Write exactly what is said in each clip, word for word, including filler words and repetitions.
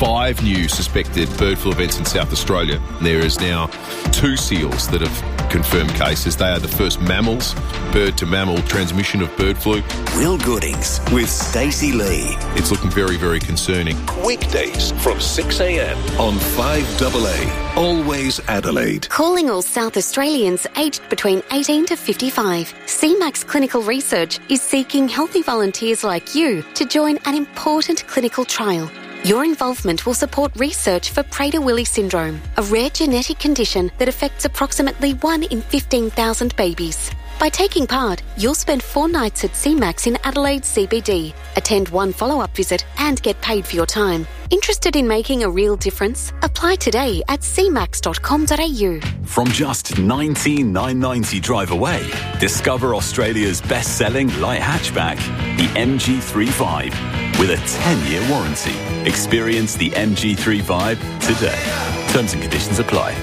five new suspected bird flu events in South Australia. There is now two seals that have confirmed cases. They are the first mammals, bird-to-mammal transmission of bird flu. Will Goodings with Stacey Lee. It's looking very, very concerning. Weekdays from six a.m. on five A A. Always Adelaide. Calling all South Australians aged between eighteen to fifty-five. C MAX Clinical Research is seeking healthy volunteers like you to join an important clinical trial. Your involvement will support research for Prader-Willi syndrome, a rare genetic condition that affects approximately one in fifteen thousand babies. By taking part, you'll spend four nights at C MAX in Adelaide C B D, attend one follow-up visit and get paid for your time. Interested in making a real difference? Apply today at c max dot com dot a u. From just nineteen thousand nine hundred ninety drive away, discover Australia's best-selling light hatchback, the M G thirty-five, with a ten-year warranty. Experience the M G thirty-five today. Terms and conditions apply.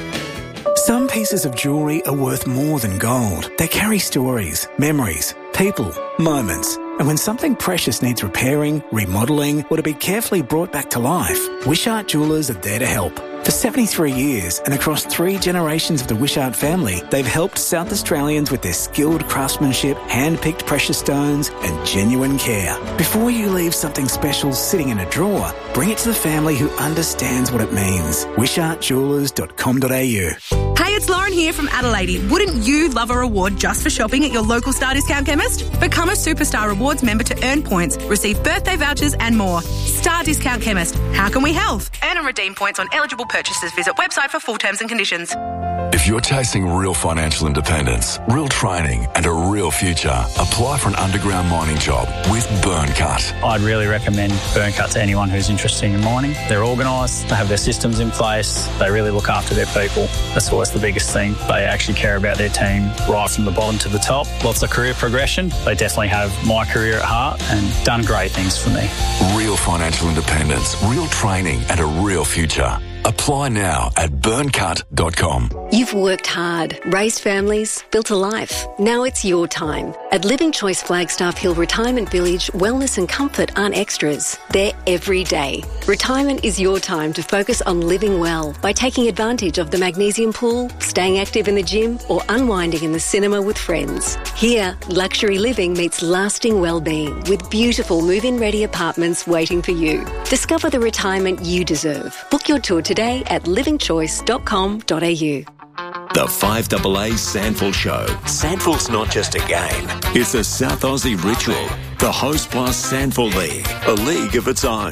Some pieces of jewellery are worth more than gold. They carry stories, memories, people, moments. And when something precious needs repairing, remodelling, or to be carefully brought back to life, Wishart Jewellers are there to help. For seventy-three years and across three generations of the Wishart family, they've helped South Australians with their skilled craftsmanship, hand-picked precious stones and genuine care. Before you leave something special sitting in a drawer, bring it to the family who understands what it means. wishart jewellers dot com dot a u. Hey, it's Lauren here from Adelaide. Wouldn't you love a reward just for shopping at your local Star Discount chemist? Become a Superstar Rewards member to earn points, receive birthday vouchers and more. Star Discount Chemist. How can we help? Earn and redeem points on eligible purchases. Visit website for full terms and conditions. If you're chasing real financial independence, real training and a real future, apply for an underground mining job with Burncut. I'd really recommend Burncut to anyone who's interested in mining. They're organised, they have their systems in place, they really look after their people. That's always the biggest thing. They actually care about their team right from the bottom to the top. Lots of career progression. They definitely have my career at heart and done great things for me. Real financial independence, real training and a real future. Apply now at burncut dot com. You've worked hard, raised families, built a life. Now it's your time. At Living Choice Flagstaff Hill Retirement Village, wellness and comfort aren't extras. They're every day. Retirement is your time to focus on living well by taking advantage of the magnesium pool, staying active in the gym, or unwinding in the cinema with friends. Here, luxury living meets lasting well-being with beautiful move-in ready apartments waiting for you. Discover the retirement you deserve. Book your tour today at living choice dot com dot a u. The five A A Sandful Show. Sandful's not just a game. It's a South Aussie ritual. The Host Plus Sandful League. A league of its own.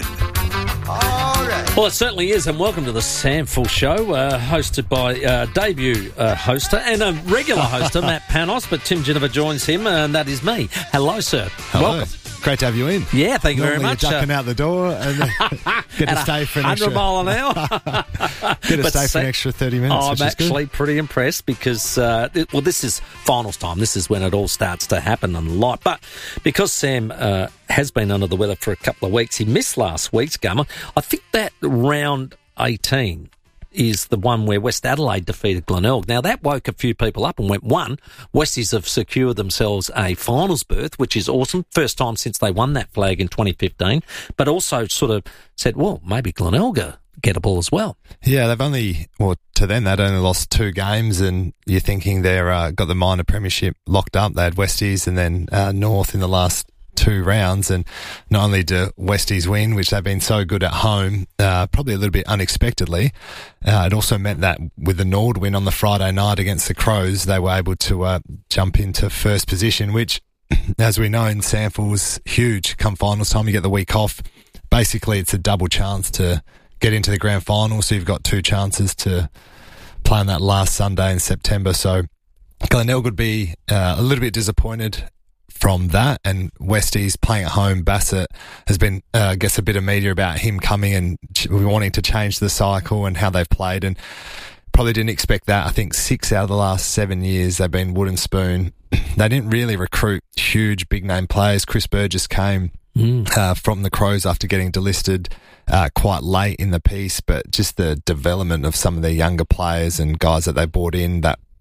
Well, it certainly is, and welcome to the Sandful Show, uh, hosted by uh, debut uh, hoster and a regular hoster, Matt Panos, but Tim Ginniver joins him, and that is me. Hello, sir. Hello. Welcome. Great to have you in. Yeah, thank you Normally very much. You're ducking uh, out the door and get to stay for an extra... one hundred mile an hour. get to But stay for an extra thirty minutes, I'm which is actually good. pretty impressed because, uh, it, well, this is finals time. This is when it all starts to happen and light. But because Sam uh, has been under the weather for a couple of weeks, he missed last week's Gummer. I think that round eighteen is the one where West Adelaide defeated Glenelg. Now, that woke a few people up and went, one, Westies have secured themselves a finals berth, which is awesome. First time since they won that flag in twenty fifteen, but also sort of said, well, maybe Glenelg are gettable as well. Yeah, they've only, well, to them, they'd only lost two games, and you're thinking they're uh, got the minor premiership locked up. They had Westies and then uh, North in the last two rounds, and not only do Westies win, which they've been so good at home, uh, probably a little bit unexpectedly, uh, it also meant that with the Nord win on the Friday night against the Crows, they were able to uh, jump into first position, which, as we know, in Sandful was huge. Come finals time, you get the week off. Basically, it's a double chance to get into the grand final, so you've got two chances to play on that last Sunday in September. So Glenelg would be uh, a little bit disappointed from that, and Westies playing at home. Bassett has been, uh, I guess, a bit of media about him coming and ch- wanting to change the cycle and how they've played, and probably didn't expect that. I think six out of the last seven years they've been wooden spoon. They didn't really recruit huge big name players. Chris Burgess came mm. uh, from the Crows after getting delisted uh, quite late in the piece, but just the development of some of their younger players and guys that they brought in that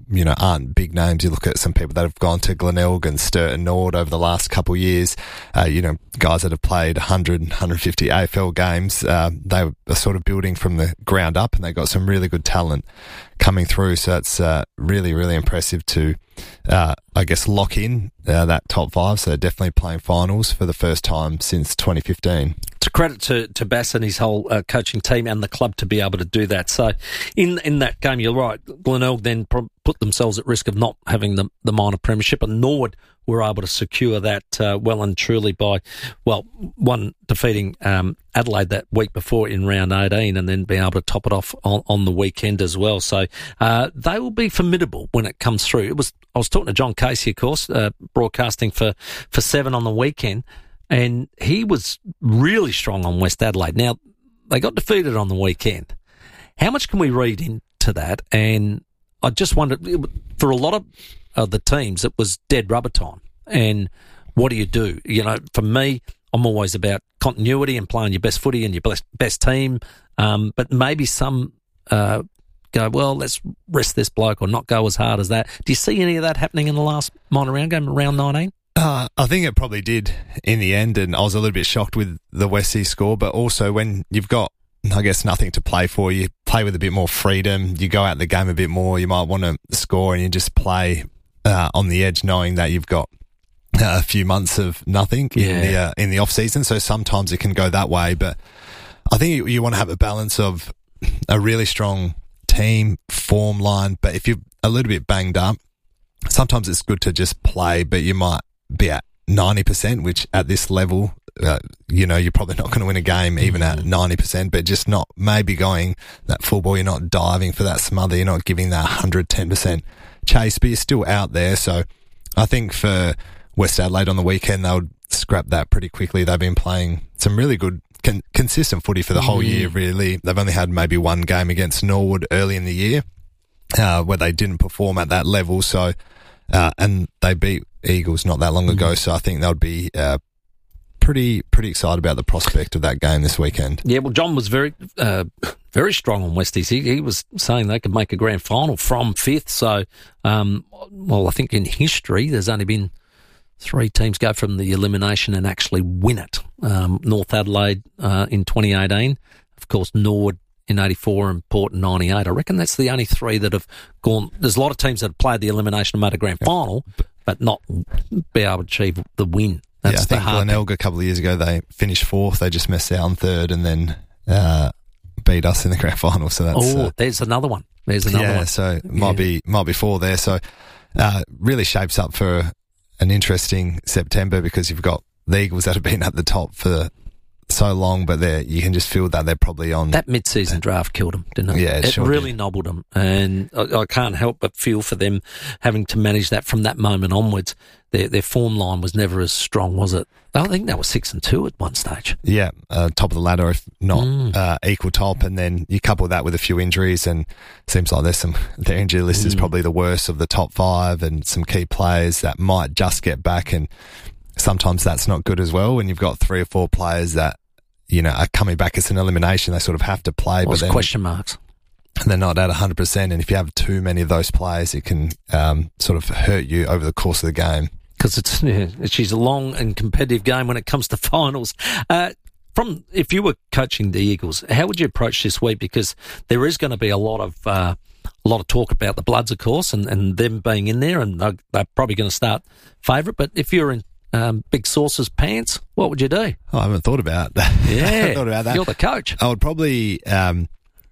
you know, aren't big names. You look at some people that have gone to Glenelg and Sturt and Nord over the last couple of years, uh, you know, guys that have played one hundred, one hundred fifty A F L games. Uh, they are sort of building from the ground up, and they got some really good talent coming through. So that's uh, really, really impressive to, uh, I guess, lock in uh, that top five. So definitely playing finals for the first time since twenty fifteen. It's a credit to, to Bass and his whole uh, coaching team and the club to be able to do that. So in in that game, you're right, Glenelg then pro- put themselves at risk of not having the, the minor premiership, and Nord were able to secure that uh, well and truly by, well, one, defeating um, Adelaide that week before in round eighteen, and then being able to top it off on, on the weekend as well. So uh, they will be formidable when it comes through. It was I was talking to John Casey, of course, uh, broadcasting for, for Seven on the weekend, and he was really strong on West Adelaide. Now, they got defeated on the weekend. How much can we read into that? And I just wondered, for a lot of uh, the teams, it was dead rubber time. And what do you do? You know, for me, I'm always about continuity and playing your best footy and your best, best team. Um, but maybe some uh, go, well, let's rest this bloke or not go as hard as that. Do you see any of that happening in the last minor round game, round nineteen? Uh, I think it probably did in the end, and I was a little bit shocked with the Westies score, but also when you've got, I guess, nothing to play for, you play with a bit more freedom, you go out the game a bit more, you might want to score, and you just play uh, on the edge knowing that you've got uh, a few months of nothing yeah. in the uh, in the off-season, so sometimes it can go that way, but I think you, you want to have a balance of a really strong team, form line, but if you're a little bit banged up, sometimes it's good to just play, but you might be at ninety percent, which at this level, uh, you know, you're probably not going to win a game even mm-hmm. at ninety percent, but just not maybe going that full ball. You're not diving for that smother. You're not giving that one hundred ten percent chase, but you're still out there. So I think for West Adelaide on the weekend, they would scrap that pretty quickly. They've been playing some really good, con- consistent footy for the whole mm. year, really. They've only had maybe one game against Norwood early in the year uh, where they didn't perform at that level. So, uh, and they beat Eagles not that long ago, mm. so I think they would be uh, pretty pretty excited about the prospect of that game this weekend. Yeah, well, John was very uh, very strong on Westies. He, he was saying they could make a grand final from fifth. So, um, well, I think in history there's only been three teams go from the elimination and actually win it. Um, North Adelaide uh, in twenty eighteen, of course, Nord in eighty-four and Port in ninety-eight. I reckon that's the only three that have gone. There's a lot of teams that have played the elimination and made a grand final, but not be able to achieve the win. That's yeah, I think Glenelg a couple of years ago, they finished fourth. They just missed out on third and then uh, beat us in the grand final. So that's oh, uh, there's another one. There's another yeah, one. So might yeah. be might be four there. So uh, really shapes up for an interesting September because you've got the Eagles that have been at the top for so long, but they you can just feel that they're probably on. That mid-season draft killed them, didn't it? Yeah, it, it sure really did. nobbled them, and I, I can't help but feel for them having to manage that from that moment onwards. Their their form line was never as strong, was it? I think they were six and two at one stage. Yeah, uh, top of the ladder, if not mm. uh, equal top, and then you couple that with a few injuries, and it seems like there's some. Their injury list mm. is probably the worst of the top five, and some key players that might just get back, and sometimes that's not good as well. When you've got three or four players that, you know, are coming back as an elimination, they sort of have to play. What's but then question marks? They're not at one hundred percent, and if you have too many of those players, it can um, sort of hurt you over the course of the game. Because it's, yeah, it's a long and competitive game when it comes to finals. Uh, from if you were coaching the Eagles, how would you approach this week? Because there is going to be a lot of uh, a lot of talk about the Bloods, of course, and, and them being in there, and they're, they're probably going to start favourite. But if you're in Um, Big Sauce's pants, what would you do? Oh, I haven't thought about that. Yeah, I haven't thought about that. You're the coach. I would probably um,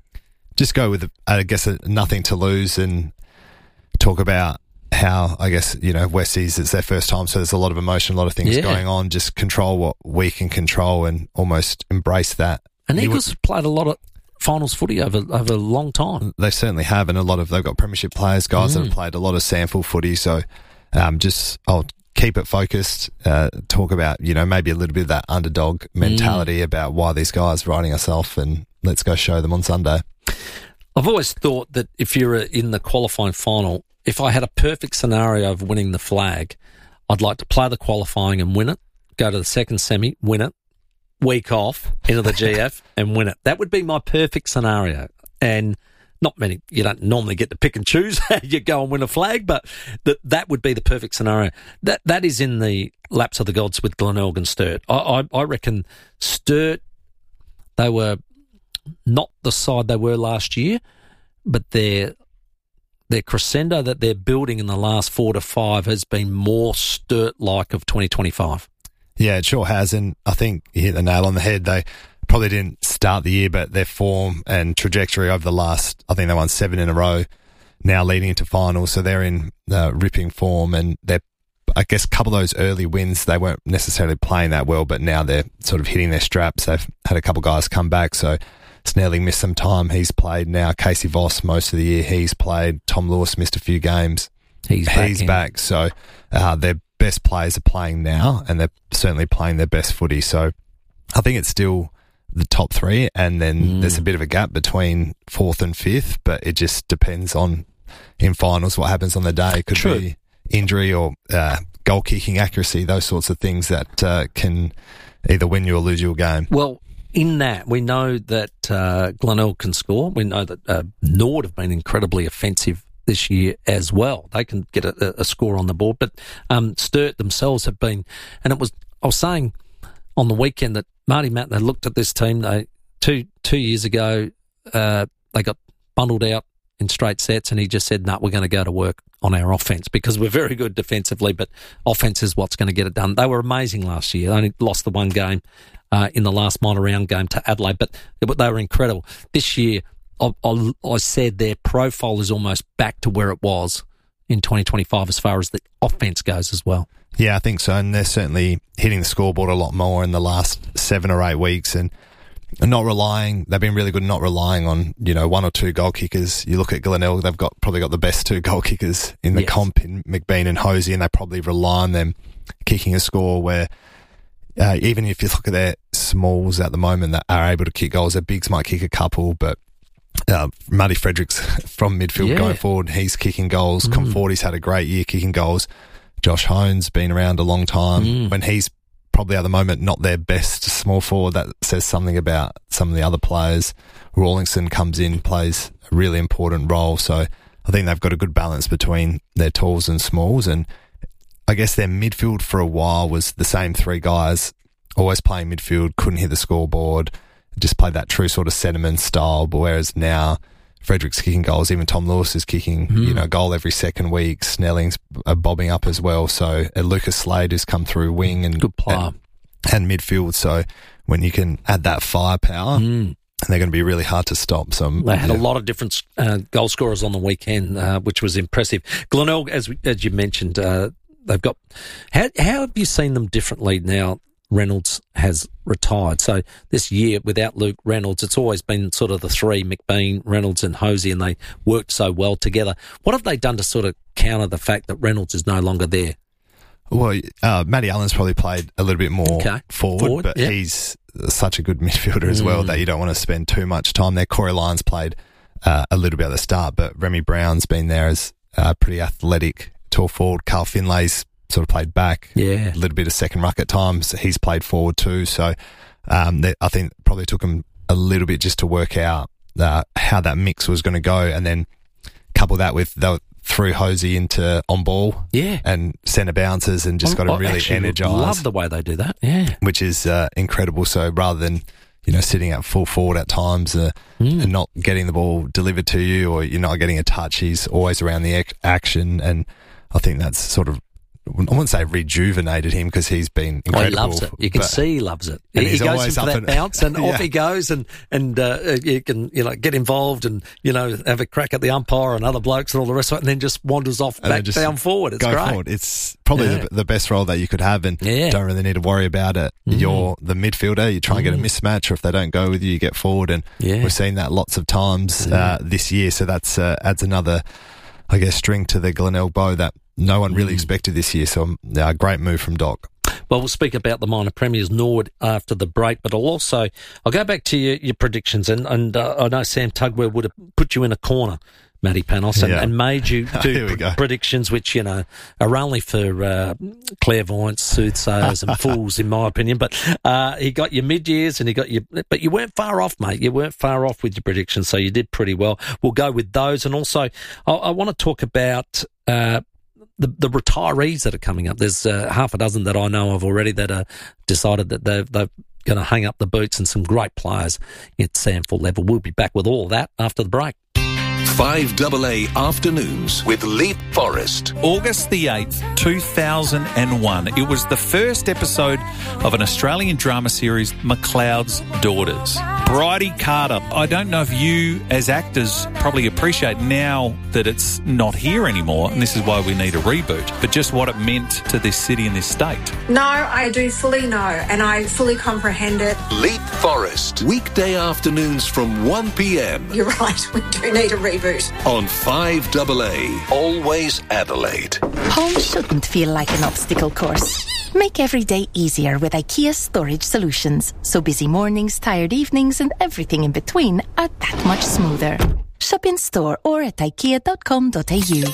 just go with, I guess, a, nothing to lose and talk about how, I guess, you know, Westies, it's their first time, so there's a lot of emotion, a lot of things yeah. going on. Just control what we can control and almost embrace that. And you Eagles would, have played a lot of finals footy over over a long time. They certainly have, and a lot of, they've got premiership players, guys mm. that have played a lot of sample footy, so um, just, I'll keep it focused, uh, talk about, you know, maybe a little bit of that underdog mentality mm. about why these guys are riding us off, and let's go show them on Sunday. I've always thought that if you're in the qualifying final, if I had a perfect scenario of winning the flag, I'd like to play the qualifying and win it, go to the second semi, win it, week off into the G F and win it. That would be my perfect scenario. And not many, you don't normally get to pick and choose. You go and win a flag, but that that would be the perfect scenario. That That is in the laps of the gods with Glenelg and Sturt. I, I, I reckon Sturt, they were not the side they were last year, but their their crescendo that they're building in the last four to five has been more Sturt-like of twenty twenty-five. Yeah, it sure has, and I think you hit the nail on the head. They probably didn't start the year, but their form and trajectory over the last, I think they won seven in a row, now leading into finals, so they're in uh, ripping form, and they're, I guess, a couple of those early wins, they weren't necessarily playing that well, but now they're sort of hitting their straps. They've had a couple of guys come back, so Snelling missed some time. He's played now. Casey Voss, most of the year, he's played. Tom Lewis missed a few games. He's back. He's back. So uh, their best players are playing now, and they're certainly playing their best footy. So I think it's still the top three, and then mm. there's a bit of a gap between fourth and fifth, but it just depends on, in finals, what happens on the day. It could True. be injury or uh, goal-kicking accuracy, those sorts of things that uh, can either win you or lose you a game. Well, in that, we know that uh, Glenelg can score. We know that uh, Nord have been incredibly offensive this year as well. They can get a, a score on the board. But um, Sturt themselves have been, and it was, I was saying on the weekend that Marty Mattner looked at this team. They two two years ago, uh, they got bundled out in straight sets, and he just said, no, nah, we're going to go to work on our offence because we're very good defensively, but offence is what's going to get it done. They were amazing last year. They only lost the one game uh, in the last minor round game to Adelaide, but they were incredible. This year, I, I, I said their profile is almost back to where it was in twenty twenty-five as far as the offence goes as well. Yeah, I think so, and they're certainly hitting the scoreboard a lot more in the last seven or eight weeks, and not relying, they've been really good not relying on, you know, one or two goal kickers. You look at Glenelg, they've got probably got the best two goal kickers in the yes. comp in McBean and Hosey, and they probably rely on them kicking a score where uh, even if you look at their smalls at the moment that are able to kick goals, their bigs might kick a couple, but uh, Marty Fredericks from midfield yeah. going forward, he's kicking goals. Mm. Conforti's had a great year kicking goals. Josh Hone's been around a long time. Mm. When he's probably at the moment not their best small forward, that says something about some of the other players. Rawlingson comes in, plays a really important role, so I think they've got a good balance between their talls and smalls, and I guess their midfield for a while was the same three guys, always playing midfield, couldn't hit the scoreboard, just played that true sort of sentiment style, but whereas now Frederick's kicking goals, even Tom Lewis is kicking, mm. you know, goal every second week. Snelling's uh, bobbing up as well. So uh, Lucas Slade has come through wing and, good player. and and midfield. So when you can add that firepower, mm. they're going to be really hard to stop. So they had yeah. a lot of different uh, goal scorers on the weekend, uh, which was impressive. Glenelg, as as you mentioned, uh, they've got. How how have you seen them differently now? Reynolds has retired. So this year, without Luke Reynolds, it's always been sort of the three, McBean, Reynolds and Hosey, and they worked so well together. What have they done to sort of counter the fact that Reynolds is no longer there? Well, uh, Matty Allen's probably played a little bit more okay. forward, forward, but yeah. he's such a good midfielder as well mm. that you don't want to spend too much time there. Corey Lyons played uh, a little bit at the start, but Remy Brown's been there as uh, pretty athletic tall forward. Carl Finlay's sort of played back, yeah, a little bit of second ruck at times. He's played forward too, so um, they, I think probably took him a little bit just to work out uh, how that mix was going to go, and then couple that with they threw Hosey into on ball, yeah, and centre bounces, and just got him really energised. Love the way they do that, yeah, which is uh, incredible. So rather than you know sitting at full forward at times uh, mm. and not getting the ball delivered to you, or you're not getting a touch, he's always around the ac- action, and I think that's sort of. I wouldn't say rejuvenated him because he's been incredible. Oh, he loves it. You can see he loves it. And he he's goes always in for up that and, bounce and yeah. off he goes, and and uh, you can you know get involved and you know have a crack at the umpire and other blokes and all the rest of it, and then just wanders off and back down forward. It's go great. Forward. It's probably yeah. the, the best role that you could have, and yeah. don't really need to worry about it. Mm. You're the midfielder. You try and get a mismatch, or if they don't go with you, you get forward, and yeah. we've seen that lots of times yeah. uh, this year. So that's uh, adds another, I guess, string to the Glenelg bow that no one really mm. expected this year, so a uh, great move from Doc. Well, we'll speak about the minor premiers Nord after the break, but I'll also I'll go back to your, your predictions, and, and uh, I know Sam Tugwell would have put you in a corner Matty Panos, and, Yeah. and made you Here we do go. predictions which, you know, are only for uh, clairvoyants, soothsayers and fools, in my opinion. But uh, he got your mid-years and he got your... But you weren't far off, mate. You weren't far off with your predictions, so you did pretty well. We'll go with those. And also, I, I want to talk about... Uh, The, the retirees that are coming up. There's uh, half a dozen that I know of already that are decided that they've, they're going to hang up the boots, and some great players at SANFL level. We'll be back with all that after the break. five A A Afternoons with Leap Forest. August the eighth, two thousand one. It was the first episode of an Australian drama series, McLeod's Daughters. Bridie Carter. I don't know if you, as actors, probably appreciate now that it's not here anymore, and this is why we need a reboot, but just what it meant to this city and this state. No, I do fully know, and I fully comprehend it. Leap Forest. Weekday afternoons from one p.m. You're right, we do need a reboot. on five A A. Always Adelaide. Home shouldn't feel like an obstacle course. Make every day easier with IKEA Storage Solutions, so busy mornings, tired evenings and everything in between are that much smoother. Shop in store or at ikea dot com dot a u.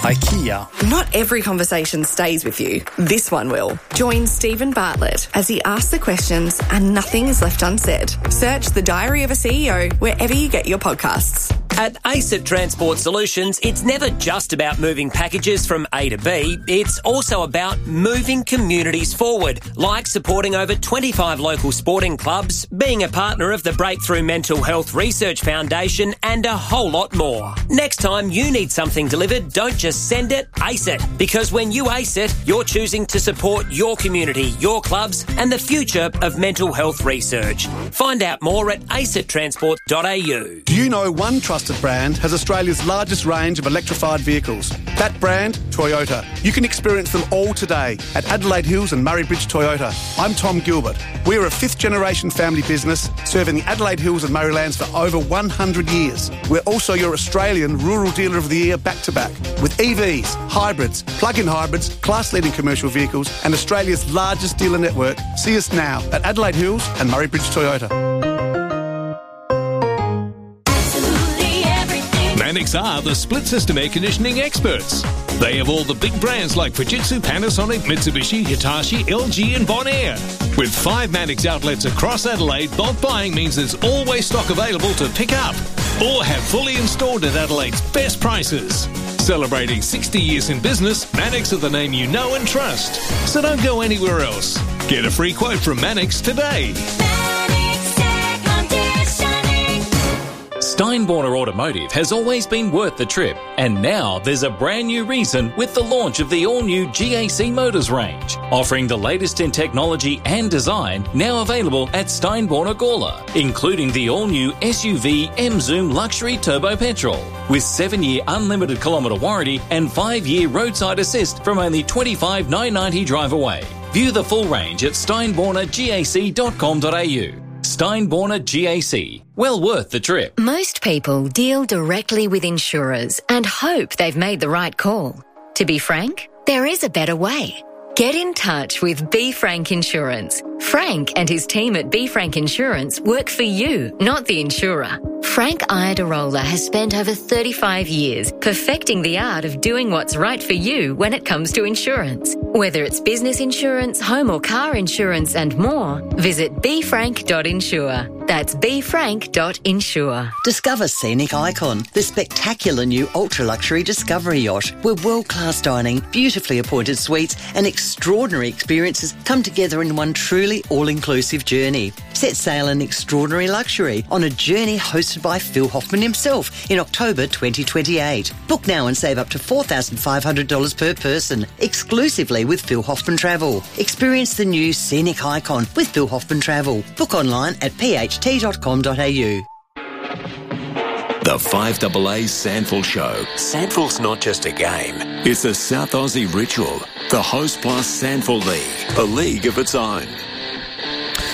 IKEA. Not every conversation stays with you. This one will. Join Stephen Bartlett as he asks the questions and nothing is left unsaid. Search The Diary of a C E O wherever you get your podcasts. At ACET Transport Solutions, it's never just about moving packages from A to B. It's also about moving communities forward, like supporting over twenty-five local sporting clubs, being a partner of the Breakthrough Mental Health Research Foundation, and a whole lot more. Next time you need something delivered, don't just send it, ace it. Because when you ace it, you're choosing to support your community, your clubs, and the future of mental health research. Find out more at acet transport dot a u. Do you know one trusted brand has Australia's largest range of electrified vehicles? That brand, Toyota. You can experience them all today at Adelaide Hills and Murray Bridge Toyota. I'm Tom Gilbert. We're a fifth-generation family business serving the Adelaide Hills and Murraylands for over one hundred years. We're also your Australian Rural Dealer of the Year back-to-back with E Vs, hybrids, plug-in hybrids, class-leading commercial vehicles and Australia's largest dealer network. See us now at Adelaide Hills and Murray Bridge Toyota. Mannix are the split system air conditioning experts. They have all the big brands like Fujitsu, Panasonic, Mitsubishi, Hitachi, L G and Bonaire. With five Mannix outlets across Adelaide, bulk buying means there's always stock available to pick up or have fully installed at Adelaide's best prices. Celebrating sixty years in business, Mannix are the name you know and trust. So don't go anywhere else. Get a free quote from Mannix today. Steinborner Automotive has always been worth the trip, and now there's a brand new reason with the launch of the all-new G A C Motors range, offering the latest in technology and design, now available at Steinborner Gawler, including the all-new S U V M-Zoom Luxury Turbo Petrol, with seven-year unlimited kilometre warranty and five-year roadside assist from only twenty-five thousand nine hundred ninety dollars drive away. View the full range at steinborner gac dot com dot a u. Steinborner G A C. Well worth the trip. Most people deal directly with insurers and hope they've made the right call. To be frank, there is a better way. Get in touch with B. Frank Insurance. Frank and his team at B. Frank Insurance work for you, not the insurer. Frank Iadarola has spent over thirty-five years perfecting the art of doing what's right for you when it comes to insurance. Whether it's business insurance, home or car insurance and more, visit b frank dot insure. That's b frank dot insure. Discover Scenic Icon, the spectacular new ultra-luxury Discovery yacht, where world-class dining, beautifully appointed suites and extraordinary experiences come together in one truly all-inclusive journey. Set sail in extraordinary luxury on a journey hosted by Phil Hoffman himself in October twenty twenty-eight. Book now and save up to four thousand five hundred dollars per person, exclusively with Phil Hoffman Travel. Experience the new Scenic Icon with Phil Hoffman Travel. Book online at p h t dot com dot a u. The five A A SANFL Show. SANFL's not just a game. It's a South Aussie ritual. The Host Plus SANFL League. A league of its own.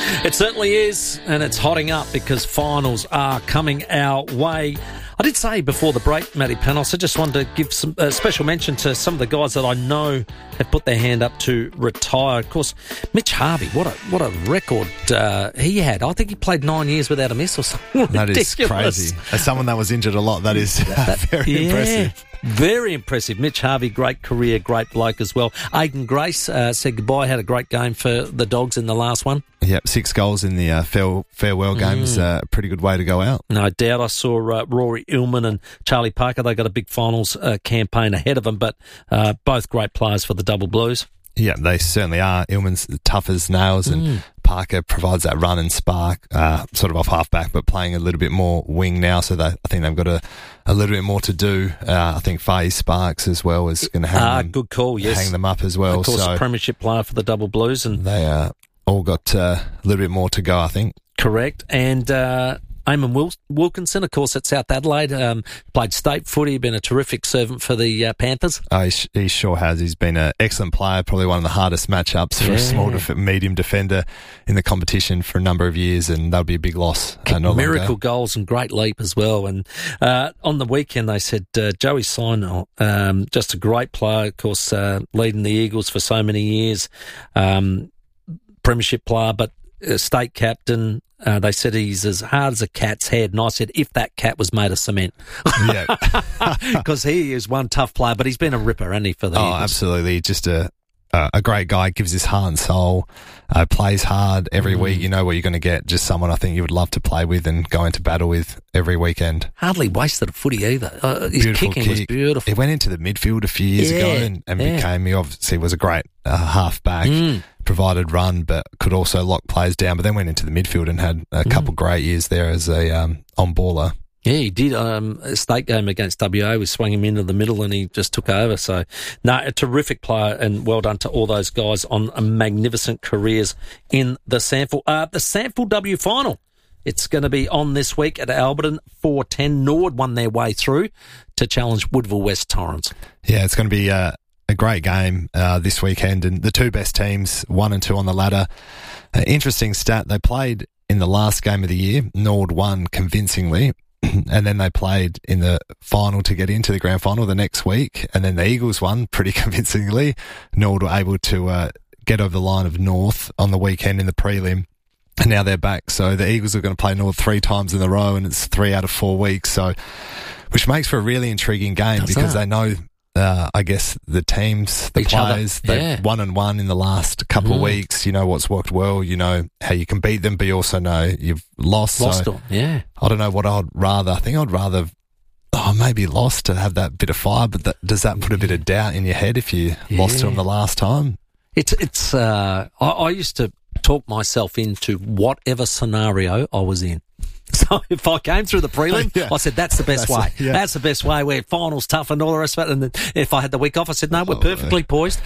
It certainly is, and it's hotting up because finals are coming our way. I did say before the break, Matty Panos, I just wanted to give some uh, special mention to some of the guys that I know have put their hand up to retire. Of course, Mitch Harvey, what a what a record uh, he had. I think he played nine years without a miss or something. That ridiculous. is crazy. As someone that was injured a lot, that is that, very yeah. impressive. Very impressive. Mitch Harvey, great career, great bloke as well. Aidan Grace uh, said goodbye, had a great game for the Dogs in the last one. Yep, six goals in the uh, fare- farewell game is uh, a pretty good way to go out. No doubt. I saw uh, Rory Illman and Charlie Parker. They got a big finals uh, campaign ahead of them, but uh, both great players for the Double Blues. Yeah, they certainly are. Illman's tough as nails, and Mm. Parker provides that run and spark, uh, sort of off half-back, but playing a little bit more wing now, so they, I think they've got a, a little bit more to do. Uh, I think Faye Sparks as well is going to hang, Ah, them, good call, yes. hang them up as well. Of course, so a premiership player for the Double Blues. And they uh, all got uh, a little bit more to go, I think. Correct. And uh, Eamon Wil- Wilkinson, of course, at South Adelaide, um, played state footy, been a terrific servant for the uh, Panthers. Oh, he, sh- he sure has. He's been an excellent player, probably one of the hardest matchups for Yeah. a small, def- medium defender in the competition for a number of years, and that'll be a big loss. Uh, no Miracle longer. goals and great leap as well. And uh, on the weekend, they said uh, Joey Sinel, um, just a great player, of course, uh, leading the Eagles for so many years, um, premiership player, but uh, state captain. Uh, they said he's as hard as a cat's head, and I said, if that cat was made of cement. Yeah. Because he is one tough player, but he's been a ripper, hasn't he, for the Oh, Eagles? absolutely. Just a a a great guy, gives his heart and soul, uh, plays hard every Mm. week. You know what you're going to get. Just someone I think you would love to play with and go into battle with every weekend. Hardly wasted a footy either. Uh, his Beautiful kicking was kick. beautiful. He went into the midfield a few years Yeah, ago and, and yeah. became, he obviously was a great uh, half-back, Mm. provided run, but could also lock players down, but then went into the midfield and had a Mm. couple great years there as a um, on-baller. Yeah, he did. Um, a state game against W A, we swung him into the middle and he just took over. So, no, a terrific player, and well done to all those guys on a magnificent careers in the Sandful. Uh, the Sandful W final. It's going to be on this week at Alberton, four ten. Nord won their way through to challenge Woodville West Torrens. Yeah, it's going to be uh, a great game uh, this weekend, and the two best teams, one and two on the ladder. Uh, interesting stat, they played in the last game of the year. Nord won convincingly, and then they played in the final to get into the grand final the next week, and then the Eagles won pretty convincingly. Nord were able to uh, get over the line of North on the weekend in the prelim, and now they're back. So the Eagles are going to play North three times in a row, and it's three out of four weeks, so which makes for a really intriguing game. Does because that? they know, uh, I guess, the teams, the Each other, players, they've yeah. won and won in the last couple of Mm. weeks. You know what's worked well, you know how you can beat them, but you also know you've lost. Lost so them, yeah. I don't know what I'd rather. I think I'd rather, oh, maybe lost to have that bit of fire, but that, does that put a bit of doubt in your head if you lost to Yeah. them the last time? It's, it's, uh, I, I used to talk myself into whatever scenario I was in. So if I came through the prelim, Yeah. I said, that's the best That's way. it, yeah. That's the best way, where finals tough and all the rest of it. And then if I had the week off, I said, no, we're Oh, perfectly poised.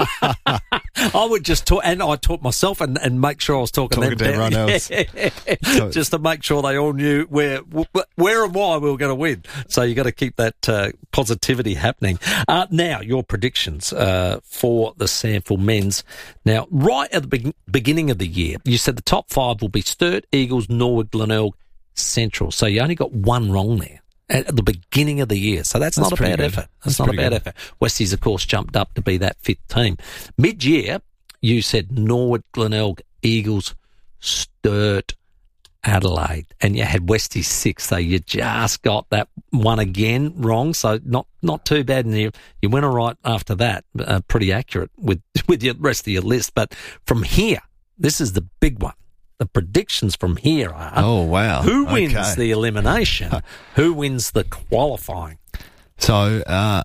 I would just talk, and I taught myself and, and make sure I was talking, Talking them to down. everyone else. Yeah. Just to make sure they all knew where, where and why we were going to win. So you got to keep that uh, positivity happening. Uh, now, your predictions uh, for the Sandful men's. Now, right at the be- beginning of the year, you said the top five will be Sturt, Eagles, Norwood, Glenelg, Central. So you only got one wrong there at the beginning of the year. So that's, That's not a pretty bad good. effort. That's, That's not a pretty bad good. effort. Westies, of course, jumped up to be that fifth team. Mid-year, you said Norwood, Glenelg, Eagles, Sturt, Adelaide, and you had Westies six, so you just got that one again wrong. So not not too bad, and you you went all right after that. Uh, pretty accurate with with the rest of your list. But from here, this is the big one. The predictions from here are: Oh, wow. who wins Okay. the elimination? Who wins the qualifying? So, uh,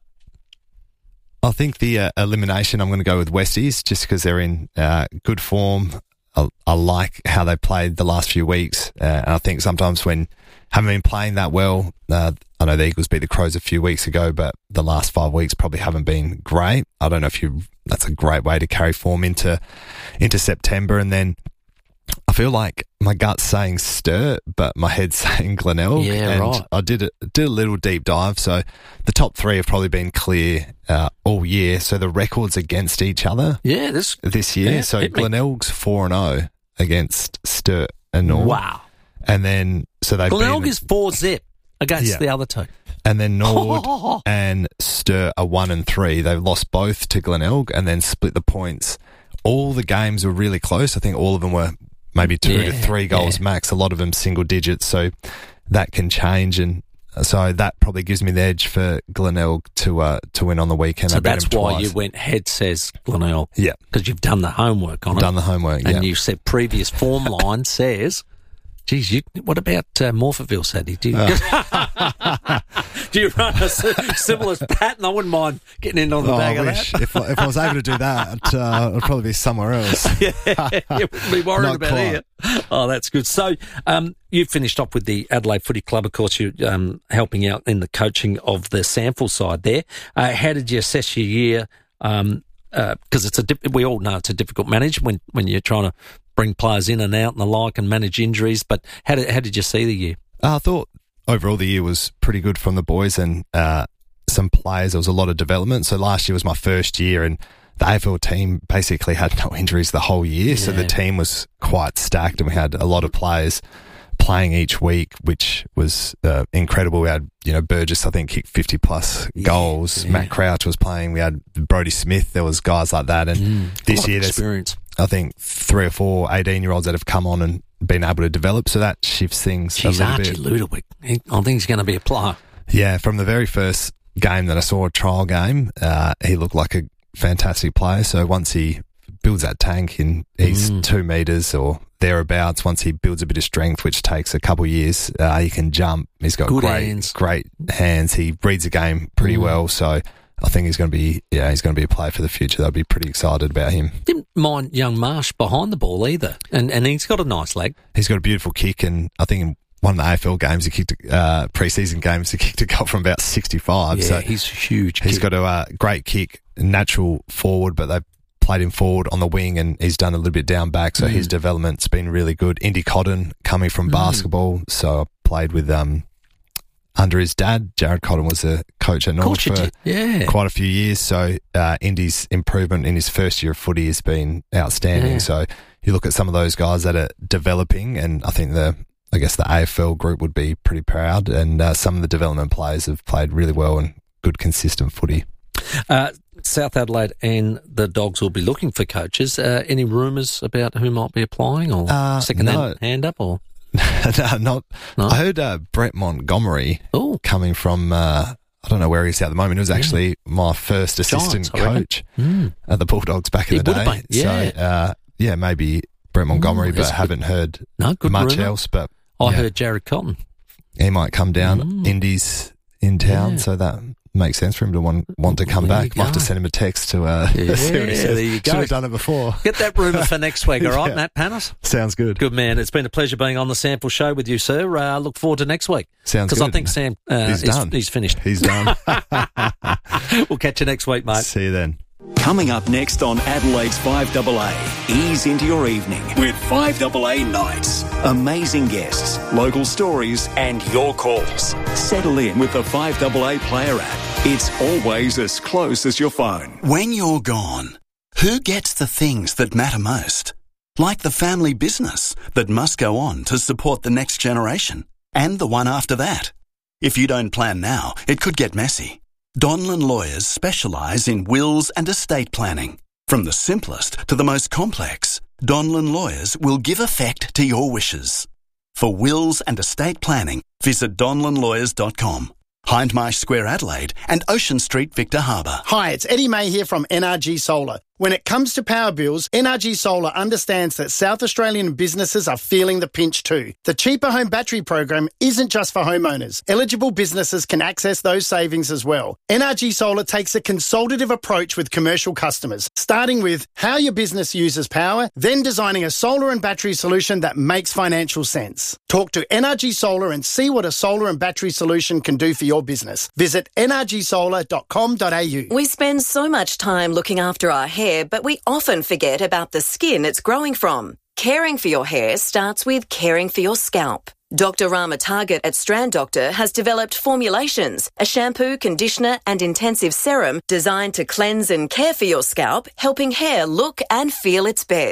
I think the uh, elimination, I'm going to go with Westies just because they're in uh, good form. I, I like how they played the last few weeks. Uh, and I think sometimes when haven't been playing that well, uh, I know the Eagles beat the Crows a few weeks ago, but the last five weeks probably haven't been great. I don't know if you, that's a great way to carry form into, into September. And then I feel like my gut's saying Sturt, but my head's saying Glenelg. Yeah, and right. I did a, did a little deep dive. So the top three have probably been clear uh, all year. So the records against each other Yeah, this this year. Yeah, so hit me. Glenelg's four and oh against Sturt and Nord. Wow. And then, so they Glenelg beat- is four zip against Yeah. the other two. And then Nord and Sturt are one and three. They've lost both to Glenelg and then split the points. All the games were really close. I think all of them were maybe two Yeah, to three goals yeah. max. A lot of them single digits. So that can change. And so that probably gives me the edge for Glenelg to uh, to win on the weekend. So I beat that's them why twice. you went head says Glenelg. Yeah. Because you've done the homework on it. Done the homework, And yeah. you said previous form line says, geez, you, what about uh, Morphettville, Sadie? Do you, do you run a s- similar pattern? I wouldn't mind getting in on the Oh, bag I of wish. that. If, I- if I was able to do that, uh, I'd probably be somewhere else. Yeah, you wouldn't be worried Not about quite. here. Oh, that's good. So um, you finished off with the Adelaide Footy Club. Of course, you're um, helping out in the coaching of the Sample side there. Uh, how did you assess your year? Um, because it's a dip- we all know it's a difficult manage when, when you're trying to bring players in and out and the like and manage injuries. But how did, how did you see the year? Uh, I thought overall the year was pretty good from the boys and uh, some players. There was a lot of development. So last year was my first year and the A F L team basically had no injuries the whole year. So the Yeah. team was quite stacked and we had a lot of players playing each week, which was uh, incredible. We had, you know, Burgess, I think, kicked fifty plus goals. yeah. Matt Crouch was playing. We had Brodie Smith. There was guys like that. And Mm, a this lot of year there's, experience. I think, three or four eighteen-year-olds that have come on and been able to develop. So that shifts things She's a little Archie bit. Ludowick. He- I think he's going to be a player. Yeah, from the very first game that I saw, a trial game, uh, he looked like a fantastic player. So once he builds that tank and he's Mm. two metres or thereabouts, once he builds a bit of strength, which takes a couple of years, uh, he can jump. He's got Good great, hands. great hands. He reads the game pretty Mm. well. So I think he's going to be, yeah, he's going to be a player for the future. They'll be pretty excited about him. Didn't mind young Marsh behind the ball either. And and he's got a nice leg. He's got a beautiful kick, and I think in one of the A F L games, he kicked a, uh, pre-season games, he kicked a goal from about sixty-five. Yeah, so he's huge. He's kick. got a uh, great kick, natural forward, but they've played him forward on the wing, and he's done a little bit down back. So Mm. his development's been really good. Indy Cotton coming from Mm. basketball, so I played with um under his dad. Jared Cotton was a coach at Of course North you for did. Yeah. quite a few years. So uh, Indy's improvement in his first year of footy has been outstanding. Yeah. So you look at some of those guys that are developing, and I think the I guess the A F L group would be pretty proud. And uh, some of the development players have played really well and good, consistent footy. Uh, South Adelaide and the Dogs will be looking for coaches. Uh, any rumours about who might be applying or Uh, second no. hand, hand up? Or no, not. No? I heard uh, Brett Montgomery coming from. Uh, I don't know where he's at the moment. He was actually my first assistant Giants, I reckon. coach Mm. at the Bulldogs back in He the would day. have been, yeah. So uh, yeah, maybe Brett Montgomery, Mm, but that's I haven't heard No, good much rumour. else. But I yeah, heard Jared Cotton. he might come down. Mm. Indies in town, Yeah. so that makes sense for him to want want to come There you back. Might have to go. send him a text to uh, Yeah, see what he says. there you go. Should have done it before. Get that rumour for next week, all right, Yeah. Matt Panis? Sounds good. Good man. It's been a pleasure being on the Sample Show with you, sir. Uh, look forward to next week. Sounds Because I good. think Sam uh, He's is, done. he's finished. He's done. We'll catch you next week, mate. See you then. Coming up next on Adelaide's five A A, ease into your evening with five A A Nights. Amazing guests, local stories and your calls. Settle in with the five A A Player app. It's always as close as your phone. When you're gone, who gets the things that matter most? Like the family business that must go on to support the next generation and the one after that. If you don't plan now, it could get messy. Donlan Lawyers specialise in wills and estate planning. From the simplest to the most complex, Donlan Lawyers will give effect to your wishes. For wills and estate planning, visit donlan lawyers dot com. Hindmarsh Square Adelaide and Ocean Street Victor Harbour. Hi, it's Eddie May here from N R G Solar. When it comes to power bills, N R G Solar understands that South Australian businesses are feeling the pinch too. The Cheaper Home Battery program isn't just for homeowners. Eligible businesses can access those savings as well. N R G Solar takes a consultative approach with commercial customers, starting with how your business uses power, then designing a solar and battery solution that makes financial sense. Talk to N R G Solar and see what a solar and battery solution can do for your business. Visit n r g solar dot com dot a u. We spend so much time looking after our hair, but we often forget about the skin it's growing from. Caring for your hair starts with caring for your scalp. Doctor Rama Target at Strand Doctor has developed formulations, a shampoo, conditioner and intensive serum designed to cleanse and care for your scalp, helping hair look and feel its best.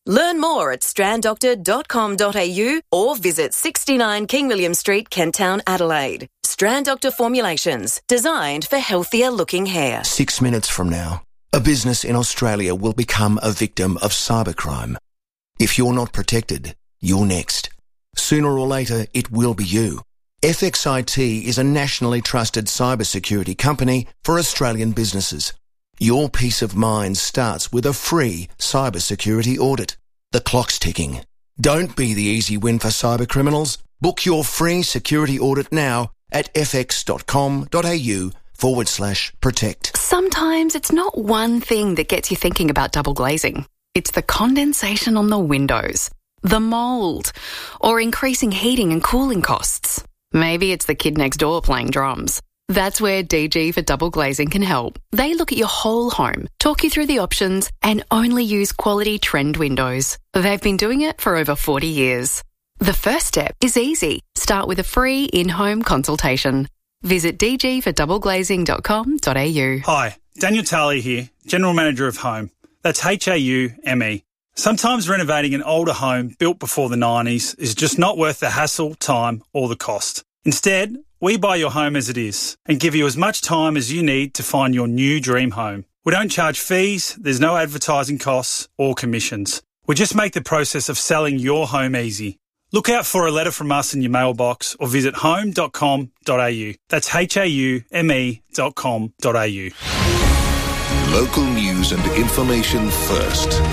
Learn more at strand doctor dot com dot a u or visit sixty-nine King William Street, Kent Town, Adelaide. Strand Doctor Formulations, designed for healthier looking hair. Six minutes from now, a business in Australia will become a victim of cybercrime. If you're not protected, you're next. Sooner or later, it will be you. F X I T is a nationally trusted cybersecurity company for Australian businesses. Your peace of mind starts with a free cybersecurity audit. The clock's ticking. Don't be the easy win for cybercriminals. Book your free security audit now at fx.com.au forward slash protect. Sometimes it's not one thing that gets you thinking about double glazing. It's the condensation on the windows, the mould, or increasing heating and cooling costs. Maybe it's the kid next door playing drums. That's where D G for Double Glazing can help. They look at your whole home, talk you through the options, and only use quality trend windows. They've been doing it for over forty years. The first step is easy. Start with a free in-home consultation. Visit d g for double glazing dot com dot a u. Hi, Daniel Talia here, General Manager of Home. That's H A U M E. Sometimes renovating an older home built before the nineties is just not worth the hassle, time or the cost. Instead, we buy your home as it is and give you as much time as you need to find your new dream home. We don't charge fees, there's no advertising costs or commissions. We just make the process of selling your home easy. Look out for a letter from us in your mailbox or visit home dot com dot a u. That's H A U M E dot com dot a u. Local news and information first.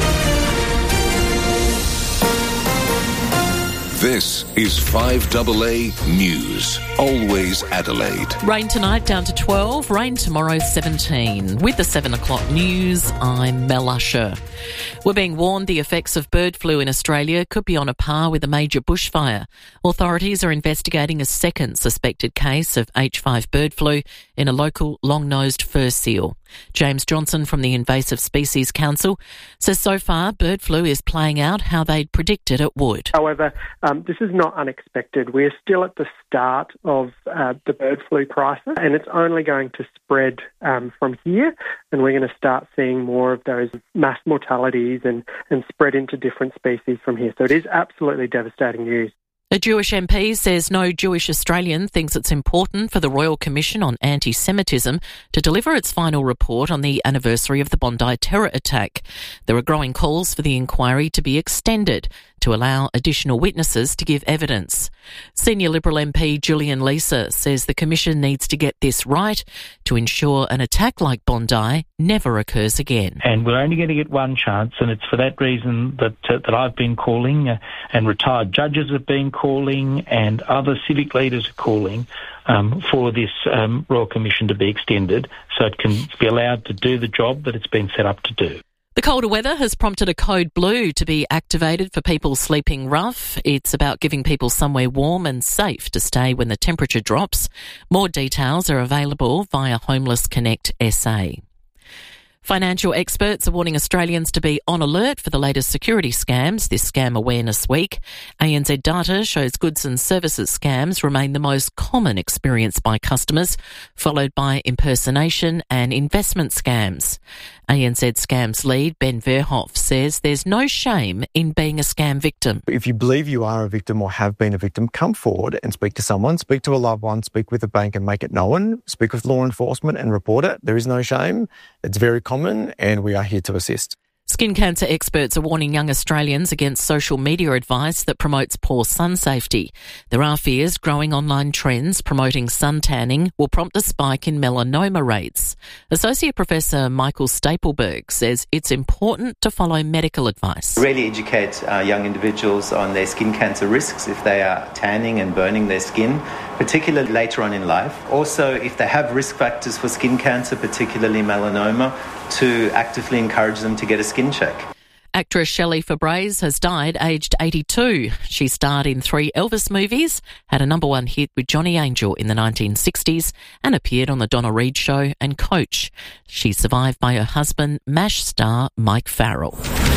This is five A A News. Always Adelaide. Rain tonight down to twelve, rain tomorrow seventeen. With the seven o'clock news, I'm Mel Usher. We're being warned the effects of bird flu in Australia could be on a par with a major bushfire. Authorities are investigating a second suspected case of H five bird flu in a local long-nosed fur seal. James Johnson from the Invasive Species Council says so far bird flu is playing out how they'd predicted it would. However, um, this is not unexpected. We're still at the start of uh, the bird flu crisis, and it's only going to spread um, from here, and we're going to start seeing more of those mass mortalities and, and spread into different species from here. So it is absolutely devastating news. A Jewish M P says no Jewish Australian thinks it's important for the Royal Commission on Anti-Semitism to deliver its final report on the anniversary of the Bondi terror attack. There are growing calls for the inquiry to be extended to allow additional witnesses to give evidence. Senior Liberal M P Julian Leeser says the Commission needs to get this right to ensure an attack like Bondi never occurs again. And we're only going to get one chance, and it's for that reason that uh, that I've been calling, uh, and retired judges have been calling, and other civic leaders are calling um, for this um, Royal Commission to be extended so it can be allowed to do the job that it's been set up to do. The colder weather has prompted a code blue to be activated for people sleeping rough. It's about giving people somewhere warm and safe to stay when the temperature drops. More details are available via Homeless Connect S A. Financial experts are warning Australians to be on alert for the latest security scams this Scam Awareness Week. A N Z data shows goods and services scams remain the most common experienced by customers, followed by impersonation and investment scams. A N Z Scams lead Ben Verhoff says there's no shame in being a scam victim. If you believe you are a victim or have been a victim, come forward and speak to someone, speak to a loved one, speak with a bank and make it known, speak with law enforcement and report it. There is no shame. It's very common and we are here to assist. Skin cancer experts are warning young Australians against social media advice that promotes poor sun safety. There are fears growing online trends promoting sun tanning will prompt a spike in melanoma rates. Associate Professor Michael Stapleberg says it's important to follow medical advice. Really educate uh, young individuals on their skin cancer risks if they are tanning and burning their skin, particularly later on in life. Also, if they have risk factors for skin cancer, particularly melanoma, to actively encourage them to get a skin check. Actress Shelley Fabares has died aged eighty-two. She starred in three Elvis movies, had a number one hit with Johnny Angel in the nineteen sixties and appeared on The Donna Reed Show and Coach. She's survived by her husband, MASH star Mike Farrell.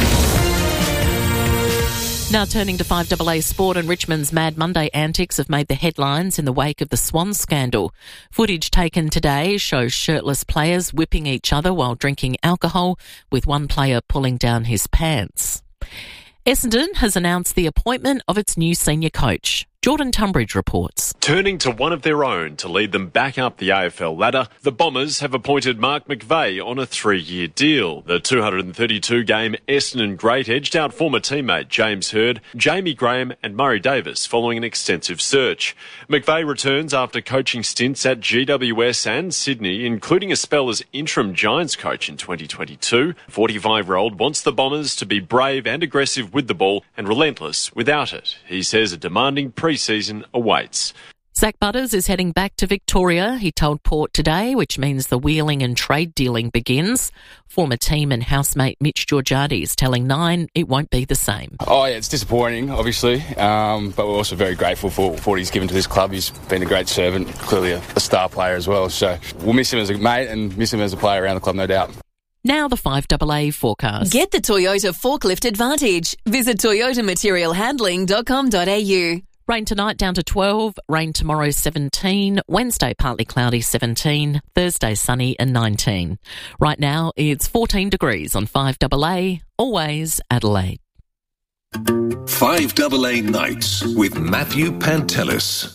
Now turning to five A A Sport, and Richmond's Mad Monday antics have made the headlines in the wake of the Swan scandal. Footage taken today shows shirtless players whipping each other while drinking alcohol, with one player pulling down his pants. Essendon has announced the appointment of its new senior coach. Jordan Tunbridge reports. Turning to one of their own to lead them back up the A F L ladder, the Bombers have appointed Mark McVeigh on a three-year deal. The two hundred thirty-two game Essendon great edged out former teammate James Hird, Jamie Graham and Murray Davis following an extensive search. McVeigh returns after coaching stints at G W S and Sydney, including a spell as interim Giants coach in twenty twenty-two. forty-five-year-old wants the Bombers to be brave and aggressive with the ball and relentless without it. He says a demanding pre-season awaits. Zach Butters is heading back to Victoria, he told Port today, which means the wheeling and trade dealing begins. Former team and housemate Mitch Georgiades is telling Nine it won't be the same. Oh, yeah, it's disappointing, obviously, um, but we're also very grateful for, for what he's given to this club. He's been a great servant, clearly a, a star player as well, so we'll miss him as a mate and miss him as a player around the club, no doubt. Now the five double A forecast. Get the Toyota Forklift Advantage. Visit toyota material handling dot com dot a u. Rain tonight down to twelve, rain tomorrow seventeen, Wednesday partly cloudy seventeen, Thursday sunny and nineteen. Right now it's fourteen degrees on five double A, always Adelaide. five double A Nights with Matthew Pantelis.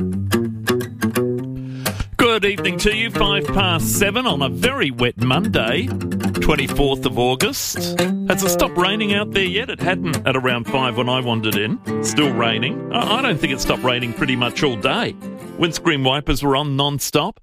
Good evening to you. Five past seven on a very wet Monday, twenty-fourth of August. Has it stopped raining out there yet? It hadn't at around five when I wandered in. Still raining. I don't think it stopped raining pretty much all day. Windscreen wipers were on non-stop.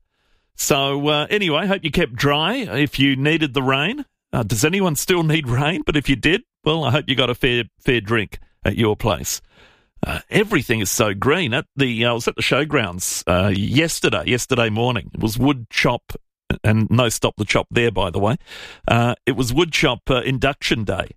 So uh, anyway, hope you kept dry if you needed the rain. Uh, does anyone still need rain? But if you did, well, I hope you got a fair fair drink at your place. Uh, everything is so green. At the uh, I was at the showgrounds uh, yesterday, yesterday morning. It was wood chop, and no stop the chop there, by the way. Uh, it was wood chop uh, induction day,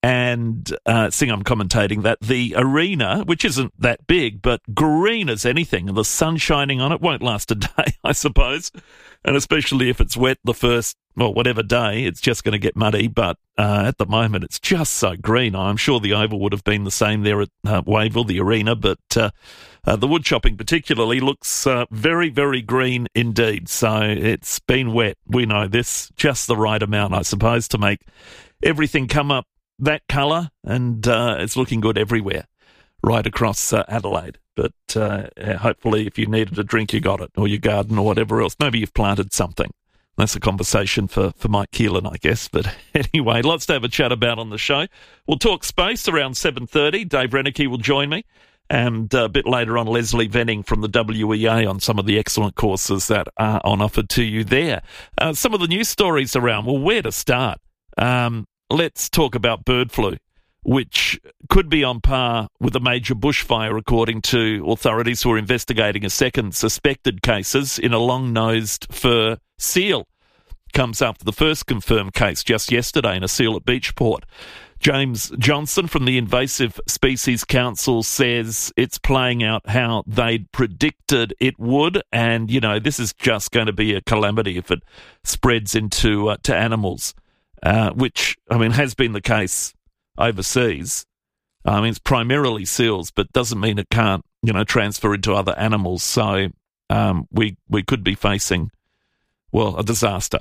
and uh, seeing I'm commentating that the arena, which isn't that big, but green as anything, and the sun shining on it, won't last a day, I suppose. And especially if it's wet the first, well, whatever day, it's just going to get muddy. But uh, at the moment, it's just so green. I'm sure the Oval would have been the same there at uh, Wavell, the arena. But uh, uh, the wood chopping particularly looks uh, very, very green indeed. So it's been wet. We know this, just the right amount, I suppose, to make everything come up that colour. And uh, it's looking good everywhere, right across uh, Adelaide. But uh, hopefully if you needed a drink, you got it, or your garden or whatever else. Maybe you've planted something. That's a conversation for, for Mike Keelan, I guess. But anyway, lots to have a chat about on the show. We'll talk space around seven thirty. Dave Rennicky will join me. And a bit later on, Leslie Venning from the W E A on some of the excellent courses that are on offer to you there. Uh, some of the news stories around. Well, where to start? Um, let's talk about bird flu, which could be on par with a major bushfire, according to authorities who are investigating a second suspected cases in a long-nosed fur seal. Comes after the first confirmed case just yesterday in a seal at Beachport. James Johnson from the Invasive Species Council says it's playing out how they'd predicted it would, and, you know, this is just going to be a calamity if it spreads into uh, to animals, uh, which, I mean, has been the case overseas. I mean, it's primarily seals, but doesn't mean it can't, you know, transfer into other animals. So um, we we could be facing, well, a disaster.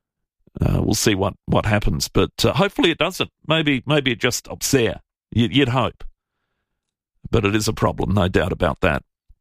Uh, we'll see what, what happens, but uh, hopefully it doesn't. Maybe maybe it just stops there. You'd, you'd hope, but it is a problem, no doubt about that.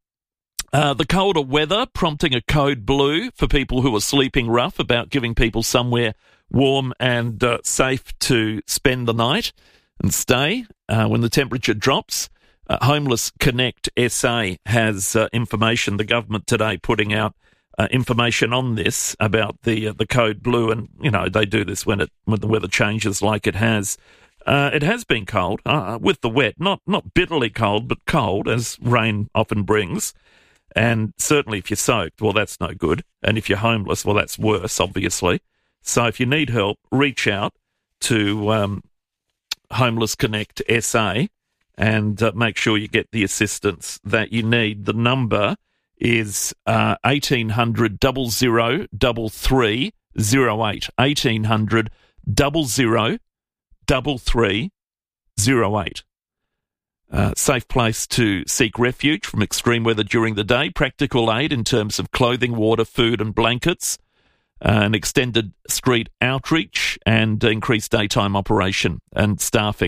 Uh, the colder weather prompting a code blue for people who are sleeping rough about giving people somewhere warm and uh, safe to spend the night and stay uh, when the temperature drops. Uh, Homeless Connect S A has uh, information, the government today putting out uh, information on this about the uh, the code blue, and you know they do this when it when the weather changes like it has. Uh, it has been cold uh, with the wet, not not bitterly cold, but cold as rain often brings. And certainly if you're soaked, well, that's no good. And if you're homeless, well, that's worse, obviously. So if you need help, reach out to um, Homeless Connect S A and uh, make sure you get the assistance that you need. The number is uh, eighteen hundred double zero double three zero eight. eighteen hundred double zero double three zero eight. Uh, safe place to seek refuge from extreme weather during the day. Practical aid in terms of clothing, water, food and blankets. Uh, an extended street outreach and increased daytime operation and staffing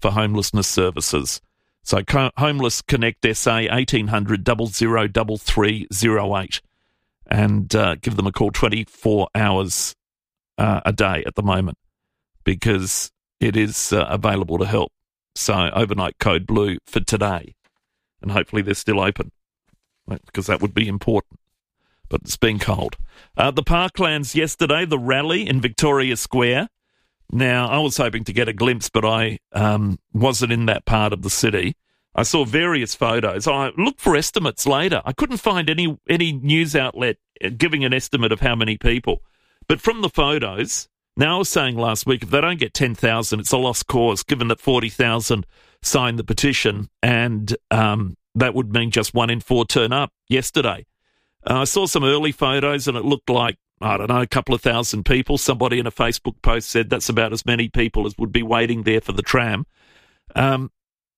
for homelessness services. So Co- Homeless Connect S A, eighteen hundred, double zero, double three, zero eight. And uh, give them a call twenty-four hours uh, a day at the moment, because it is uh, available to help. So overnight code blue for today. And hopefully they're still open, because that would be important. But it's been cold. Uh, the Parklands yesterday, the rally in Victoria Square. Now, I was hoping to get a glimpse, but I um, wasn't in that part of the city. I saw various photos. I looked for estimates later. I couldn't find any any news outlet giving an estimate of how many people. But from the photos, now I was saying last week, if they don't get ten thousand, it's a lost cause, given that forty thousand signed the petition, and um, that would mean just one in four turn up yesterday. Uh, I saw some early photos, and it looked like, I don't know, a couple of thousand people. Somebody in a Facebook post said that's about as many people as would be waiting there for the tram. Um,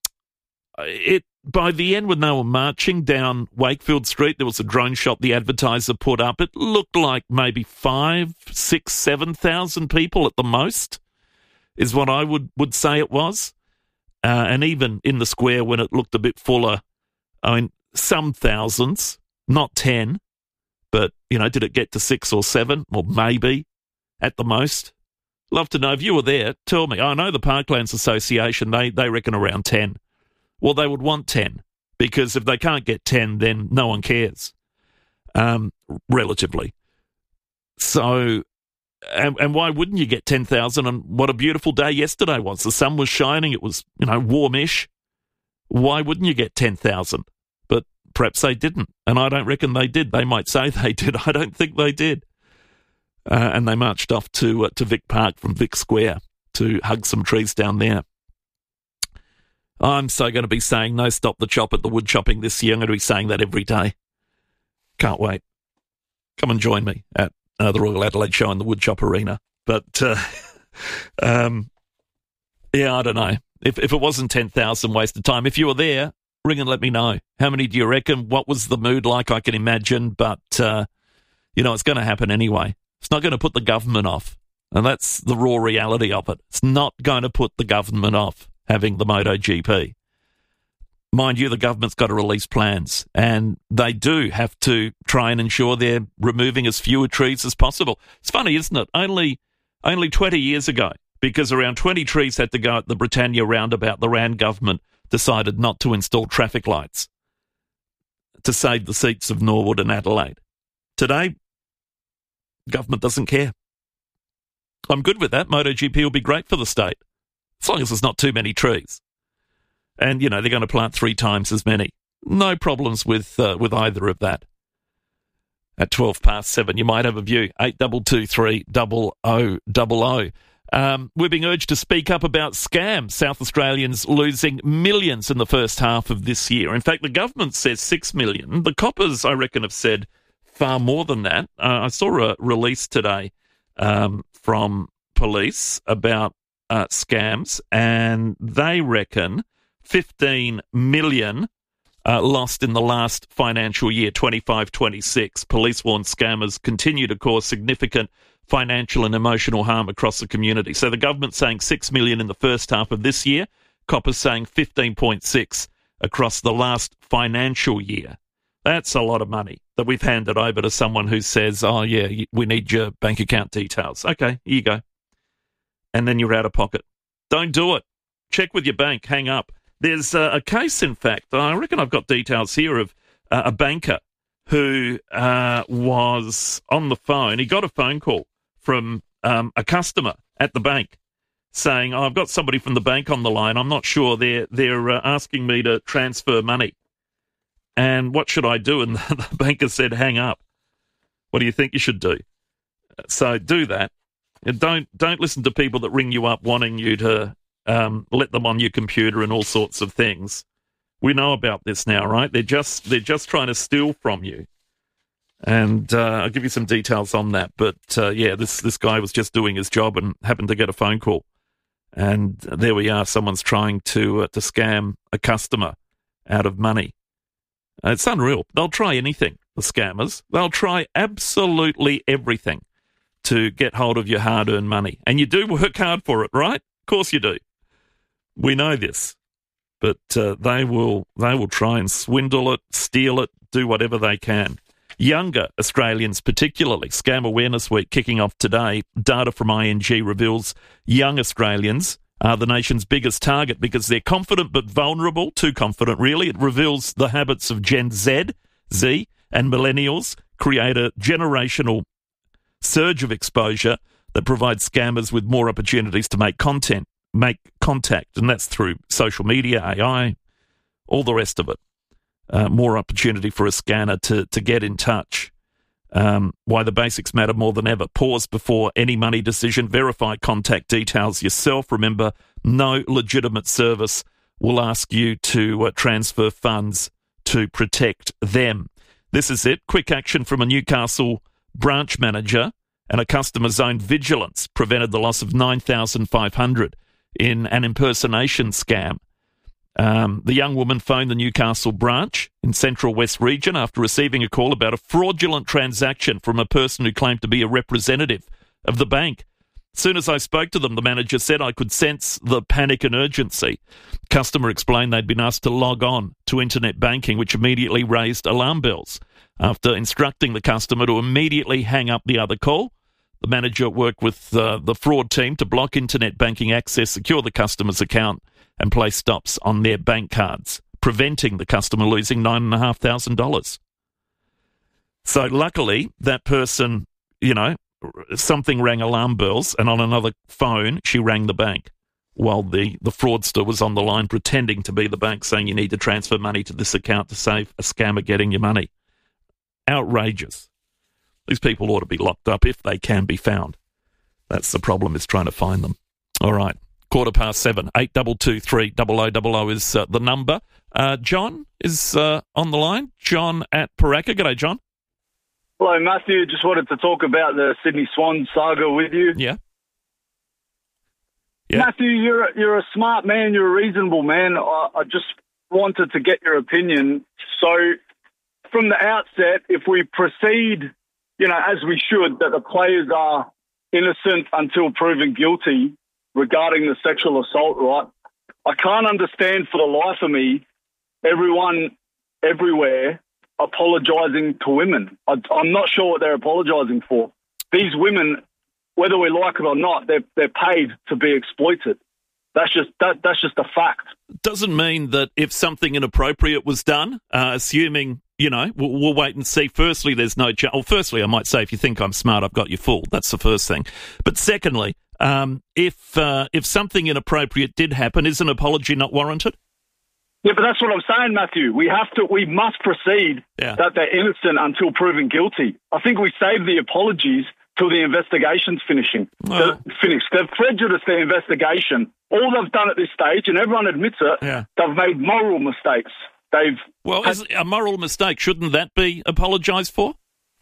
it by the end, when they were marching down Wakefield Street, there was a drone shot the Advertiser put up. It looked like maybe five, six, seven thousand people at the most, is what I would, would say it was. Uh, and even in the square, when it looked a bit fuller, I mean, some thousands, not ten. But, you know, did it get to six or seven? Or maybe at the most? Love to know. If you were there, tell me. I know the Parklands Association, they, they reckon around ten. Well, they would want ten, because if they can't get ten, then no one cares, um, relatively. So, and, and why wouldn't you get ten thousand? And what a beautiful day yesterday was. The sun was shining. It was, you know, warmish. Why wouldn't you get ten thousand? But perhaps they didn't, and I don't reckon they did. They might say they did. I don't think they did. Uh, and they marched off to uh, to Vic Park from Vic Square to hug some trees down there. I'm so going to be saying no stop the chop at the wood chopping this year. I'm going to be saying that every day. Can't wait. Come and join me at uh, the Royal Adelaide Show in the Woodchop Arena. But, uh, um, yeah, I don't know. If if it wasn't ten thousand wasted time, if you were there, ring and let me know. How many do you reckon? What was the mood like? I can imagine. But, uh, you know, it's going to happen anyway. It's not going to put the government off. And that's the raw reality of it. It's not going to put the government off having the MotoGP. Mind you, the government's got to release plans, and they do have to try and ensure they're removing as fewer trees as possible. It's funny, isn't it? Only only twenty years ago, because around twenty trees had to go at the Britannia roundabout, the Rand government decided not to install traffic lights to save the seats of Norwood and Adelaide. Today, government doesn't care. I'm good with that. MotoGP will be great for the state, as long as there's not too many trees. And, you know, they're going to plant three times as many. No problems with uh, with either of that. At twelve past seven, you might have a view. eight two two three, double oh double oh. Um, we're being urged to speak up about scams. South Australians losing millions in the first half of this year. In fact, the government says six million. The coppers, I reckon, have said far more than that. Uh, I saw a release today um, from police about uh, scams, and they reckon fifteen million uh, lost in the last financial year, twenty-five twenty-six. Police warn scammers continue to cause significant financial and emotional harm across the community. So the government's saying six million in the first half of this year. Coppers saying fifteen point six across the last financial year. That's a lot of money that we've handed over to someone who says, oh, yeah, we need your bank account details. Okay, here you go. And then you're out of pocket. Don't do it. Check with your bank. Hang up. There's uh, a case, in fact, I reckon I've got details here of uh, a banker who uh, was on the phone. He got a phone call from um, a customer at the bank saying, oh, I've got somebody from the bank on the line. I'm not sure. They're, they're uh, asking me to transfer money. And what should I do? And the banker said, hang up. What do you think you should do? So do that. And don't don't listen to people that ring you up wanting you to um, let them on your computer and all sorts of things. We know about this now, right? They're just they're just trying to steal from you. And uh, I'll give you some details on that. But uh, yeah, this this guy was just doing his job and happened to get a phone call. And there we are. Someone's trying to uh, to scam a customer out of money. It's unreal. They'll try anything, the scammers. They'll try absolutely everything to get hold of your hard-earned money. And you do work hard for it, right? Of course you do. We know this. But uh, they will they will try and swindle it, steal it, do whatever they can. Younger Australians particularly. Scam Awareness Week kicking off today. Data from I N G reveals young Australians are the nation's biggest target because they're confident but vulnerable, too confident really. It reveals the habits of Gen Z, Z and millennials create a generational surge of exposure that provides scammers with more opportunities to make content. make contact, and that's through social media, A I, all the rest of it. Uh, more opportunity for a scanner to, to get in touch. Um, why the basics matter more than ever. Pause before any money decision. Verify contact details yourself. Remember, no legitimate service will ask you to uh, transfer funds to protect them. This is it. Quick action from a Newcastle branch manager, and a customer's own vigilance prevented the loss of nine thousand five hundred dollars in an impersonation scam. Um, the young woman phoned the Newcastle branch in Central West Region after receiving a call about a fraudulent transaction from a person who claimed to be a representative of the bank. As soon as I spoke to them, the manager said I could sense the panic and urgency. Customer explained they'd been asked to log on to internet banking, which immediately raised alarm bells. After instructing the customer to immediately hang up the other call, the manager worked with uh, the fraud team to block internet banking access, secure the customer's account, and place stops on their bank cards, preventing the customer losing nine thousand five hundred dollars. So luckily, that person, you know, something rang alarm bells, and on another phone, she rang the bank while the, the fraudster was on the line pretending to be the bank, saying you need to transfer money to this account to save a scammer getting your money. Outrageous. These people ought to be locked up if they can be found. That's the problem, is trying to find them. All right, quarter past seven. eight two two three, double oh double oh is uh, the number. Uh, John is uh, on the line. John at Paraka. G'day, John. Hello, Matthew. Just wanted to talk about the Sydney Swans saga with you. Yeah. yeah. Matthew, you're a, you're a smart man. You're a reasonable man. I, I just wanted to get your opinion. So from the outset, if we proceed, you know, as we should, that the players are innocent until proven guilty regarding the sexual assault, right? I can't understand for the life of me everyone everywhere apologising to women. I, I'm not sure what they're apologising for. These women, whether we like it or not, they're, they're paid to be exploited. That's just that, that's just a fact. Doesn't mean that if something inappropriate was done, uh, assuming, you know, we'll, we'll wait and see. Firstly, there's no chance. Well, firstly, I might say, if you think I'm smart, I've got you fooled. That's the first thing. But secondly, um, if uh, if something inappropriate did happen, is an apology not warranted? Yeah, but that's what I'm saying, Matthew. We have to, we must proceed yeah. that they're innocent until proven guilty. I think we save the apologies till the investigation's finishing. Well, finished. They've prejudiced the investigation. All they've done at this stage, and everyone admits it, yeah. they've made moral mistakes. They've well, had, is a moral mistake, shouldn't that be apologised for?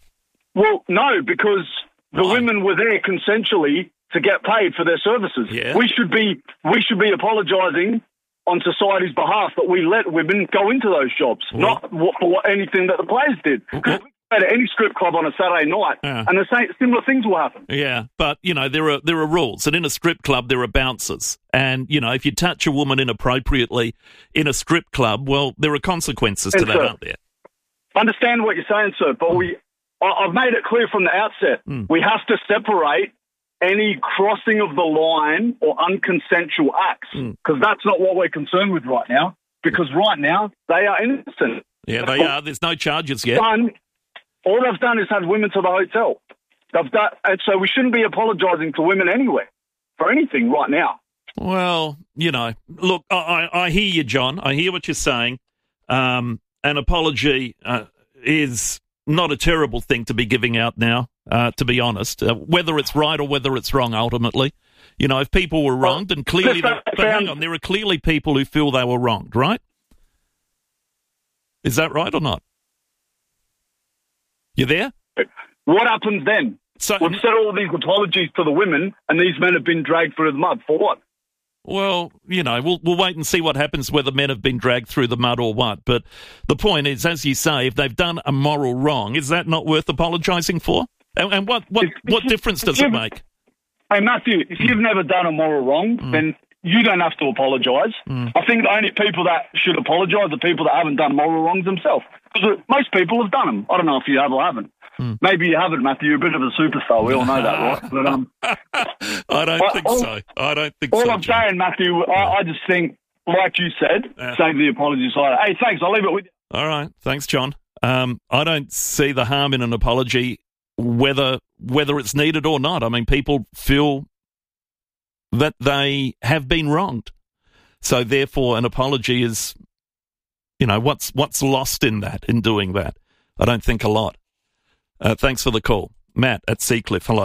Well, no, because the Why? women were there consensually to get paid for their services. Yeah. We should be we should be apologising on society's behalf that we let women go into those jobs, Well, not for what, anything that the players did. Because we go to any strip club on a Saturday night, Yeah. and the same similar things will happen. Yeah, but, you know, there are there are rules. And in a strip club, there are bouncers. And, you know, if you touch a woman inappropriately in a strip club, well, there are consequences to And that, sir, aren't there? Understand what you're saying, sir, but we I- I've made it clear from the outset, Mm. we have to separate any crossing of the line or unconsensual acts, because Mm. that's not what we're concerned with right now, because right now they are innocent. Yeah, they are. There's no charges yet. Done, all they've done is had women to the hotel. They've done, and so we shouldn't be apologising to women anywhere for anything right now. Well, you know, look, I, I, I hear you, John. I hear what you're saying. Um, an apology uh, is not a terrible thing to be giving out now, uh, to be honest, uh, whether it's right or whether it's wrong ultimately. You know, if people were wronged, then clearly, Well, but hang on, there are clearly people who feel they were wronged, right? Is that right or not? You there? What happens then? So, We've said all these apologies to the women, and these men have been dragged through the mud. For what? Well, you know, we'll we'll wait and see what happens, whether men have been dragged through the mud or what. But the point is, as you say, if they've done a moral wrong, is that not worth apologising for? And, and what what, If- what if- difference if does it you've- make? Hey, Matthew, if you've never done a moral wrong, Mm. then you don't have to apologise. Mm. I think the only people that should apologise are people that haven't done moral wrongs themselves. Because most people have done them. I don't know if you have or haven't. Mm. Maybe you haven't, Matthew. You're a bit of a superstar. We all know that, right? But um, I don't I- think all- so. I don't think all so. I'm John. saying, Matthew, I, I just think, like you said, Yeah. save the apologies later. Hey, thanks. I'll leave it with you. All right. Thanks, John. Um, I don't see the harm in an apology, whether whether it's needed or not. I mean, people feel that they have been wronged. So therefore, an apology is, you know, what's what's lost in that, in doing that? I don't think a lot. Uh, thanks for the call. Matt at Seacliff, hello.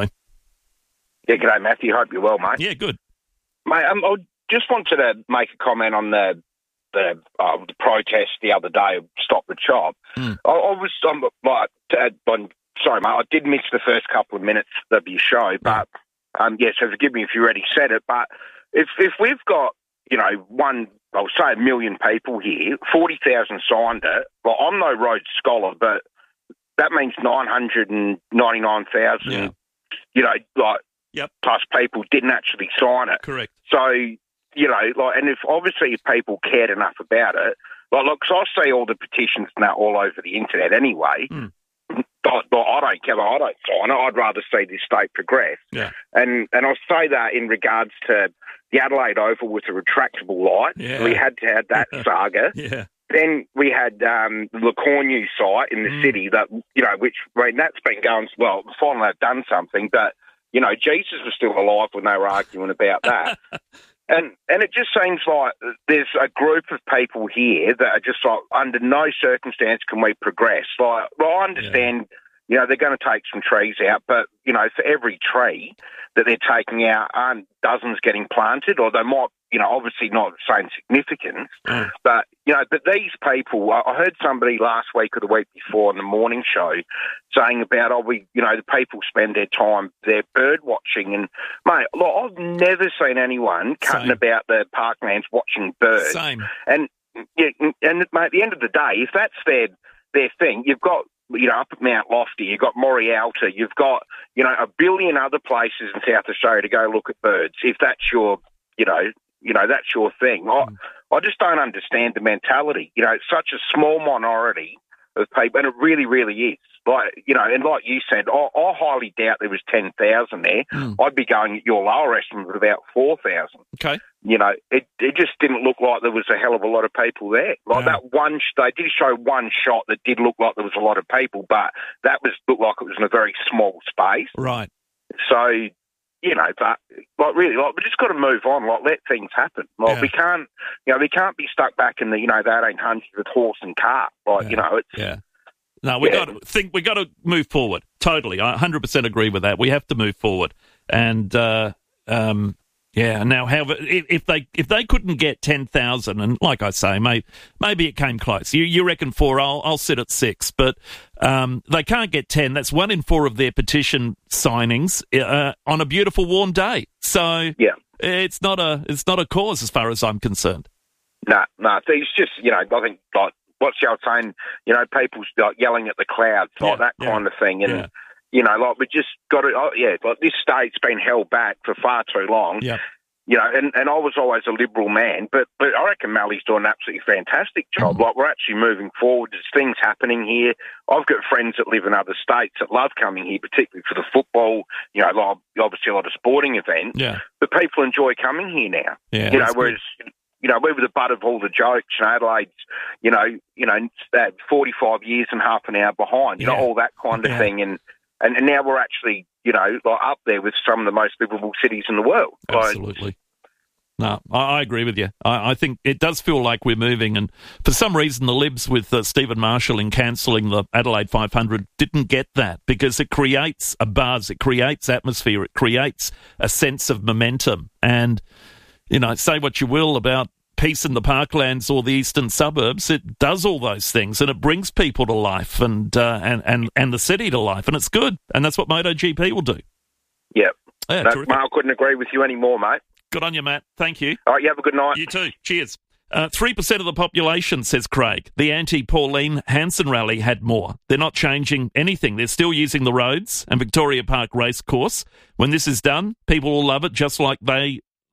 Yeah, g'day, Matthew. Hope you're well, mate. Yeah, good. Mate, um, I just wanted to make a comment on the the, uh, the protest the other day of Stop the Chop. Mm. I, I was, um, like, uh, I'm sorry, mate, I did miss the first couple of minutes of your show, but, um, yeah, so forgive me if you already said it, but if if we've got, you know, one, I'll say a million people here, forty thousand signed it, well, I'm no Rhodes Scholar, but that means nine hundred ninety-nine thousand, Yeah. you know, like, Yep. plus people didn't actually sign it. Correct. So, you know, like, and if obviously if people cared enough about it, like, look, 'cause I see all the petitions now all over the internet anyway. Mm. But, but I don't care. I don't sign it. I'd rather see this state progress. Yeah. And and I'll say that in regards to the Adelaide Oval with a retractable light. Yeah. We had to have that saga. Yeah. Then we had um, the Cornu site in the Mm. city that, you know, which, I mean, that's been going, well, finally they've done something, but, you know, Jesus was still alive when they were arguing about that. And and it just seems like there's a group of people here that are just like, under no circumstance can we progress. Like, well, I understand, you know, they're going to take some trees out, but, you know, for every tree that they're taking out, aren't dozens getting planted, or they might, you know, obviously not the same significance. Mm. But, you know, but these people, I I heard somebody last week or the week before on the morning show saying about, oh, we, you know, the people spend their time, they're bird watching. And, mate, look, I've never seen anyone cutting Same. about the parklands watching birds. Same. And, yeah, and, mate, at the end of the day, if that's their, their thing, you've got, you know, up at Mount Lofty, you've got Morialta, you've got, you know, a billion other places in South Australia to go look at birds. If that's your, you know, you know, that's your thing. I, I just don't understand the mentality. You know, it's such a small minority of people, and it really, really is. Like, you know, and like you said, I, I highly doubt there was ten thousand there. Mm. I'd be going at your lower estimate of about four thousand. Okay. You know, it it just didn't look like there was a hell of a lot of people there. Like No. that one, sh- they did show one shot that did look like there was a lot of people, but that was looked like it was in a very small space. Right. So, you know, but like really, like we just got to move on. Like let things happen. Like Yeah. we can't, you know, we can't be stuck back in the you know the eighteen hundreds with horse and cart. Like Yeah. you know, it's Yeah. No, we Yeah. got to think. We got to move forward. Totally, I one hundred percent agree with that. We have to move forward, and uh, um, yeah. Now, however, if, if they if they couldn't get ten thousand, and like I say, maybe maybe it came close. You you reckon four? I'll I'll sit at six, but um, they can't get ten. That's one in four of their petition signings uh, on a beautiful warm day. So yeah, it's not a it's not a cause as far as I'm concerned. no, no. It's just you know, I think like what's the old saying? You know, people's like yelling at the clouds, like Yeah, that yeah, kind of thing, and. yeah. You know, like we just got to, oh, yeah, like this state's been held back for far too long. Yeah. You know, and, and I was always a Liberal man, but but I reckon Mally's doing an absolutely fantastic job. Mm-hmm. Like we're actually moving forward. There's things happening here. I've got friends that live in other states that love coming here, particularly for the football. You know, like, obviously a lot of sporting events. Yeah. But people enjoy coming here now. Yeah, You know, that's good. whereas. You know, we were the butt of all the jokes, and Adelaide's, you know, you know, that forty-five years and half an hour behind, you Yeah. know, all that kind of Yeah. thing, and, and and now we're actually, you know, like up there with some of the most livable cities in the world. Like, Absolutely. No, I, I agree with you. I, I think it does feel like we're moving, and for some reason, the Libs with uh, Stephen Marshall in cancelling the Adelaide five hundred didn't get that, because it creates a buzz, it creates atmosphere, it creates a sense of momentum. And, you know, say what you will about peace in the parklands or the eastern suburbs, it does all those things, and it brings people to life and uh, and, and, and the city to life, and it's good. And that's what MotoGP will do. yeah. Yeah, No, terrific. mate, I couldn't agree with you anymore, mate. Good on you, Matt. Thank you. All right, you have a good night. You too. Cheers. Uh, three percent of the population, says Craig. The anti-Pauline Hanson rally had more. They're not changing anything. They're still using the roads and Victoria Park Racecourse. When this is done, people will love it just like they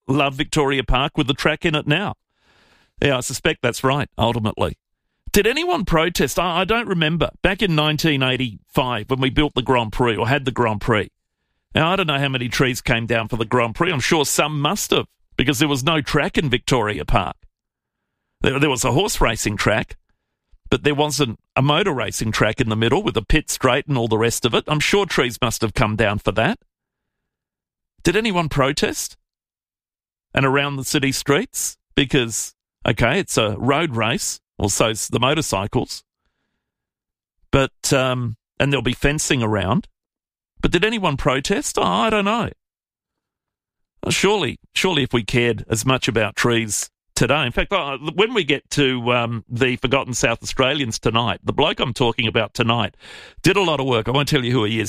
love Victoria Park with the track in it now. Yeah, I suspect that's right, ultimately. Did anyone protest? I, I don't remember. Back in nineteen eighty-five, when we built the Grand Prix, or had the Grand Prix. Now, I don't know how many trees came down for the Grand Prix. I'm sure some must have, because there was no track in Victoria Park. There, there was a horse racing track, but there wasn't a motor racing track in the middle with a pit straight and all the rest of it. I'm sure trees must have come down for that. Did anyone protest? And around the city streets? Because, okay, it's a road race, or so's the motorcycles. But, um, and there'll be fencing around. But did anyone protest? Oh, I don't know. Well, surely, surely if we cared as much about trees today. In fact, when we get to um, the Forgotten South Australians tonight, the bloke I'm talking about tonight did a lot of work. I won't tell you who he is.